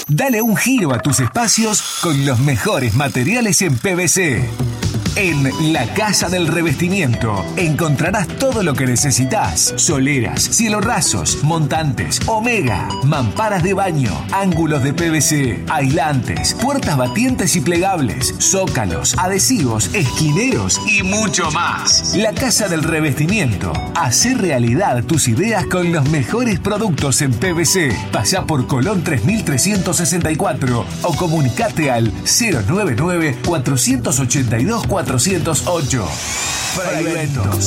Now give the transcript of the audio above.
Dale un giro a tus espacios con los mejores materiales en PVC. En La Casa del Revestimiento encontrarás todo lo que necesitas: soleras, cielorrasos, montantes, omega, mamparas de baño, ángulos de PVC, aislantes, puertas batientes y plegables, zócalos, adhesivos, esquineros y mucho más. La Casa del Revestimiento. Hacé realidad tus ideas con los mejores productos en PVC. Pasá por Colón 3364 o comunicate al 099 482 408. Fragmentos.